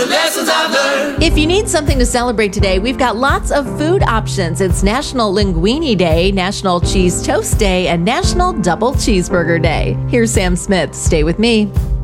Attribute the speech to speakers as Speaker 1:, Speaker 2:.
Speaker 1: lessons I've learned.
Speaker 2: If you need something to celebrate today, we've got lots of food options. It's National Linguine Day, National Cheese Toast Day, and National Double Cheeseburger Day. Here's Sam Smith. Stay with me.